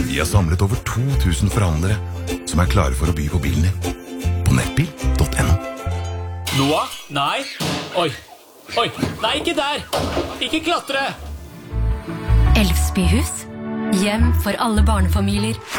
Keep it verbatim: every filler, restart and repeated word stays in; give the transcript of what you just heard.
Vi har samlet over to tusen forhandlere som er klare for å by på bilen din. På nettbil punktum no. Noah? Nei. Oi. Oi. Nei, ikke der. Ikke klatre. Elvsbyhus. Hjem for alle barnefamilier.